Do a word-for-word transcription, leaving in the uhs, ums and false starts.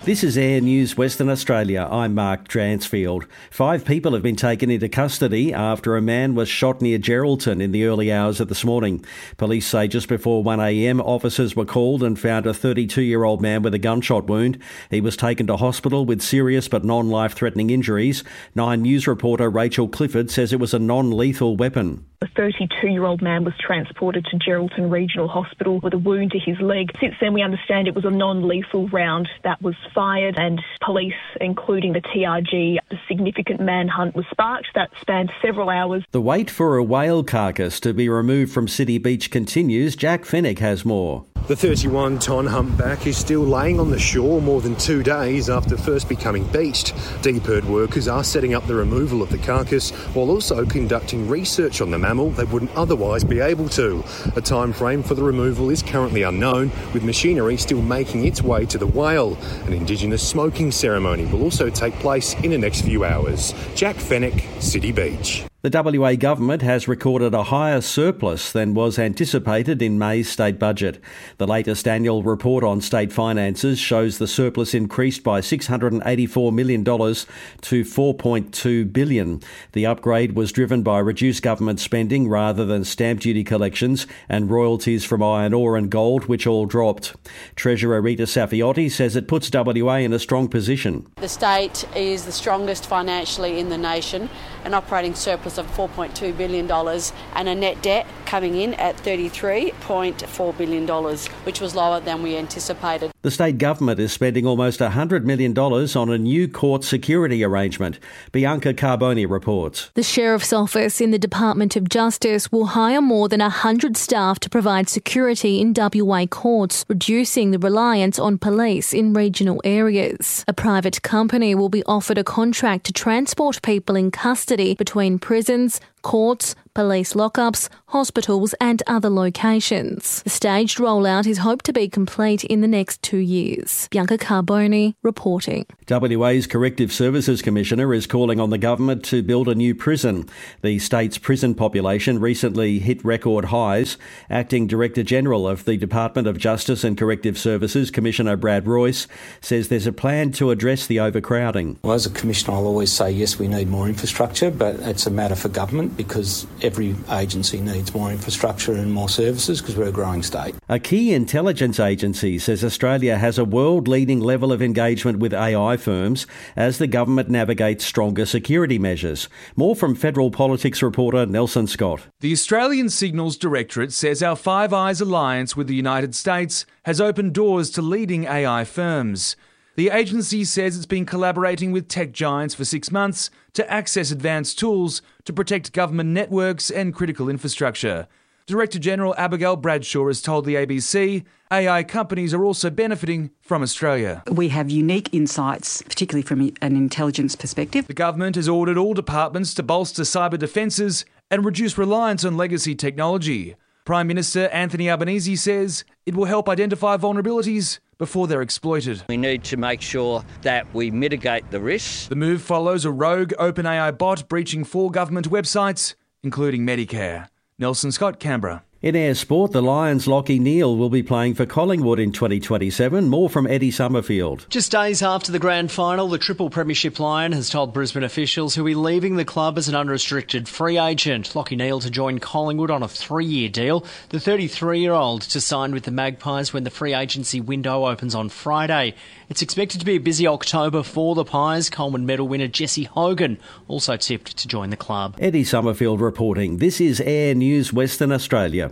This is Air News Western Australia. I'm Mark Dransfield. Five people have been taken into custody after a man was shot near Geraldton in the early hours of this morning. Police say just before one a m, officers were called and found a thirty-two-year-old man with a gunshot wound. He was taken to hospital with serious but non-life-threatening injuries. Nine News reporter Rachel Clifford says it was a non-lethal weapon. A thirty-two-year-old man was transported to Geraldton Regional Hospital with a wound to his leg. Since then, we understand it was a non-lethal round that was fired, and police, including the T R G, a significant manhunt was sparked that spanned several hours. The wait for a whale carcass to be removed from City Beach continues. Jack Fennick has more. The thirty-one-tonne humpback is still laying on the shore more than two days after first becoming beached. Deep Earth workers are setting up the removal of the carcass while also conducting research on the mammal they wouldn't otherwise be able to. A time frame for the removal is currently unknown, with machinery still making its way to the whale. An Indigenous smoking ceremony will also take place in the next few hours. Jack Fennick, City Beach. The W A government has recorded a higher surplus than was anticipated in May's state budget. The latest annual report on state finances shows the surplus increased by six hundred eighty-four million dollars to four point two billion dollars. The upgrade was driven by reduced government spending rather than stamp duty collections and royalties from iron ore and gold, which all dropped. Treasurer Rita Safiotti says it puts W A in a strong position. The state is the strongest financially in the nation, an operating surplus of four point two billion dollars and a net debt coming in at thirty-three point four billion dollars, which was lower than we anticipated. The state government is spending almost one hundred million dollars on a new court security arrangement. Bianca Carboni reports. The Sheriff's Office in the Department of Justice will hire more than one hundred staff to provide security in W A courts, reducing the reliance on police in regional areas. A private company will be offered a contract to transport people in custody between prisons, courts, police lockups, hospitals and other locations. The staged rollout is hoped to be complete in the next two years. Bianca Carboni reporting. W A's Corrective Services Commissioner is calling on the government to build a new prison. The state's prison population recently hit record highs. Acting Director General of the Department of Justice and Corrective Services, Commissioner Brad Royce, says there's a plan to address the overcrowding. Well, as a commissioner, I'll always say, yes, we need more infrastructure, but it's a matter for government because every agency needs more infrastructure and more services because we're a growing state. A key intelligence agency says Australia has a world-leading level of engagement with A I firms as the government navigates stronger security measures. More from Federal Politics reporter Nelson Scott. The Australian Signals Directorate says our Five Eyes alliance with the United States has opened doors to leading A I firms. The agency says it's been collaborating with tech giants for six months to access advanced tools to protect government networks and critical infrastructure. Director General Abigail Bradshaw has told the A B C A I companies are also benefiting from Australia. We have unique insights, particularly from an intelligence perspective. The government has ordered all departments to bolster cyber defences and reduce reliance on legacy technology. Prime Minister Anthony Albanese says it will help identify vulnerabilities before they're exploited. We need to make sure that we mitigate the risks. The move follows a rogue OpenAI bot breaching four government websites, including Medicare. Nelson Scott, Canberra. In air sport, the Lions' Lachie Neale will be playing for Collingwood in twenty twenty-seven. More from Eddie Summerfield. Just days after the grand final, the triple premiership Lion has told Brisbane officials he'll be leaving the club as an unrestricted free agent. Lachie Neale to join Collingwood on a three-year deal. The thirty-three-year-old to sign with the Magpies when the free agency window opens on Friday. It's expected to be a busy October for the Pies. Coleman medal winner Jesse Hogan also tipped to join the club. Eddie Summerfield reporting. This is Air News Western Australia.